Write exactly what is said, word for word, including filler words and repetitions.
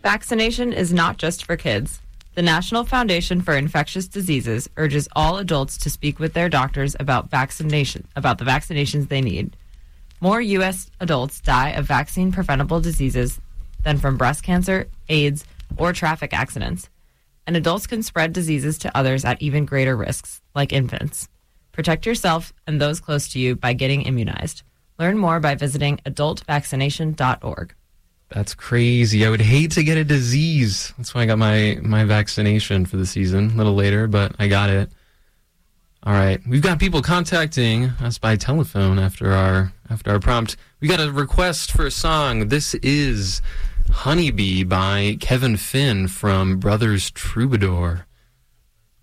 Vaccination is not just for kids. The National Foundation for Infectious Diseases urges all adults to speak with their doctors about vaccination, about the vaccinations they need. More U S adults die of vaccine-preventable diseases than from breast cancer, AIDS, or traffic accidents. And adults can spread diseases to others at even greater risks, like infants. Protect yourself and those close to you by getting immunized. Learn more by visiting adult vaccination dot org. That's crazy. I would hate to get a disease. That's why I got my, my vaccination for the season a little later, but I got it. All right. We've got people contacting us by telephone after our after our prompt. We got a request for a song. This is Honeybee by Kevin Finn from Brothers Troubadour.